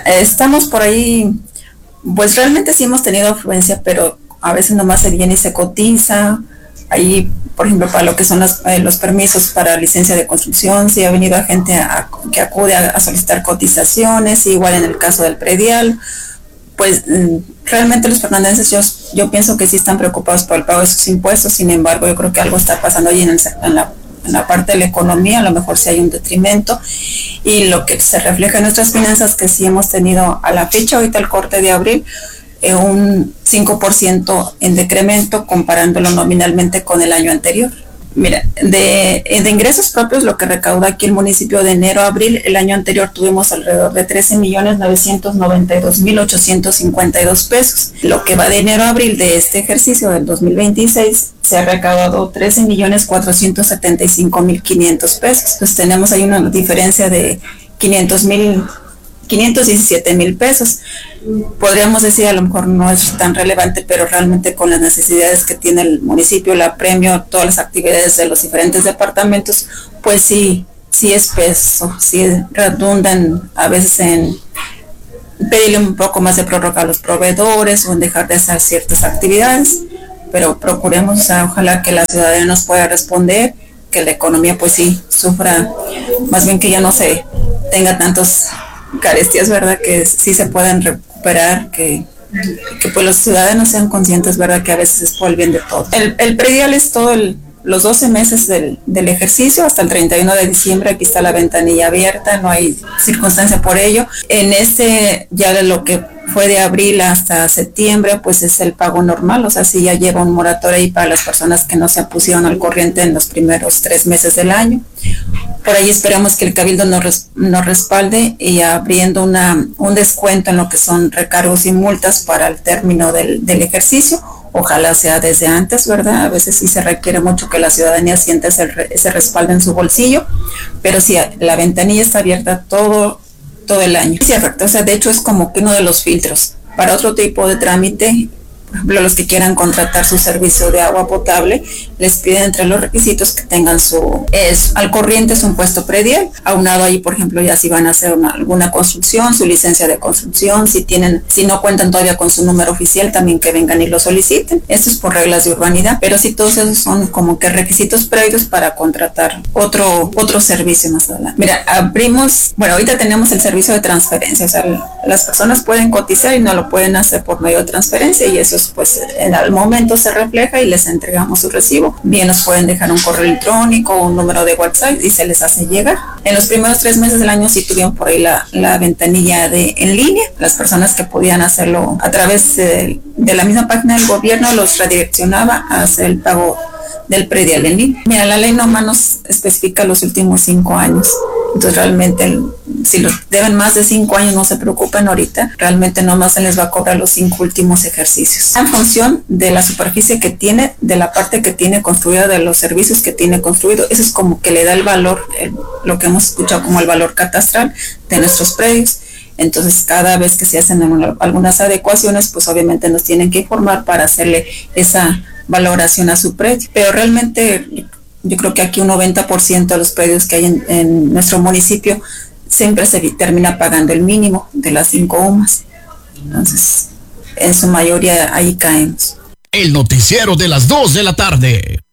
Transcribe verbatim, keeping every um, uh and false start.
estamos por ahí, pues realmente sí hemos tenido afluencia, pero a veces nomás se viene y se cotiza. Ahí, por ejemplo, para lo que son las, eh, los permisos para licencia de construcción, sí ha venido gente a, que acude a, a solicitar cotizaciones, igual en el caso del predial. Pues realmente los fernandenses, yo, yo pienso que sí están preocupados por el pago de sus impuestos. Sin embargo, yo creo que algo está pasando ahí en, el, en, la, en la parte de la economía, a lo mejor sí hay un detrimento, y lo que se refleja en nuestras finanzas, que sí hemos tenido a la fecha, ahorita el corte de abril, eh, un cinco por ciento en decremento comparándolo nominalmente con el año anterior. Mira, de, de ingresos propios, lo que recauda aquí el municipio de enero a abril, el año anterior tuvimos alrededor de trece millones novecientos noventa y dos mil ochocientos cincuenta y dos pesos. Lo que va de enero a abril de este ejercicio del dos mil veintiséis, se ha recaudado trece millones cuatrocientos setenta y cinco mil quinientos pesos. Entonces tenemos ahí una diferencia de quinientos mil, quinientos diecisiete mil pesos. Podríamos decir, a lo mejor no es tan relevante, pero realmente con las necesidades que tiene el municipio, el apremio, todas las actividades de los diferentes departamentos, pues sí, sí es peso, sí redundan a veces en pedirle un poco más de prórroga a los proveedores o en dejar de hacer ciertas actividades, pero procuremos, o sea, ojalá que la ciudadanía nos pueda responder, que la economía pues sí sufra, más bien que ya no se tenga tantos carestías, ¿verdad? Que sí se puedan recuperar, que, que pues los ciudadanos sean conscientes, ¿verdad? Que a veces es por el bien de todos. El, el predial es todo el, los doce meses del, del ejercicio hasta el treinta y uno de diciembre. Aquí está la ventanilla abierta, no hay circunstancia por ello. En este, ya de lo que fue de abril hasta septiembre, pues es el pago normal, o sea, sí ya lleva un moratorio ahí para las personas que no se pusieron al corriente en los primeros tres meses del año. Por ahí esperamos que el Cabildo nos, res, nos respalde y abriendo una, un descuento en lo que son recargos y multas para el término del, del ejercicio. Ojalá sea desde antes, ¿verdad? A veces sí se requiere mucho que la ciudadanía sienta ese, ese respaldo en su bolsillo, pero sí, la ventanilla está abierta todo, todo el año. Sí, correcto. O sea, de hecho es como que uno de los filtros. Para otro tipo de trámite, por ejemplo, los que quieran contratar su servicio de agua potable, les piden entre los requisitos que tengan su, es, al corriente su impuesto predial, aunado ahí, por ejemplo, ya si van a hacer una, alguna construcción, su licencia de construcción, si tienen, si no cuentan todavía con su número oficial, también que vengan y lo soliciten. Esto es por reglas de urbanidad, pero sí todos esos son como que requisitos previos para contratar otro, otro servicio más adelante. Mira, abrimos, bueno, ahorita tenemos el servicio de transferencia, o sea, las personas pueden cotizar y no lo pueden hacer por medio de transferencia, y eso pues en al momento se refleja y les entregamos su recibo. Bien, nos pueden dejar un correo electrónico o un número de WhatsApp y se les hace llegar. En los primeros tres meses del año sí tuvieron por ahí la, la ventanilla de en línea. Las personas que podían hacerlo a través de, de la misma página del gobierno los redireccionaba a hacer el pago del predial en línea. Mira, la ley nomás nos especifica los últimos cinco años. Entonces realmente el, si los deben más de cinco años, no se preocupen ahorita, realmente nomás se les va a cobrar los cinco últimos ejercicios. En función de la superficie que tiene, de la parte que tiene construida, de los servicios que tiene construido, eso es como que le da el valor, el, lo que hemos escuchado como el valor catastral de nuestros predios. Entonces cada vez que se hacen algunas adecuaciones, pues obviamente nos tienen que informar para hacerle esa valoración a su predio. Pero realmente yo creo que aquí un noventa por ciento de los predios que hay en, en nuestro municipio siempre se termina pagando el mínimo de las cinco U M A S. Entonces, en su mayoría ahí caemos. El noticiero de las dos de la tarde.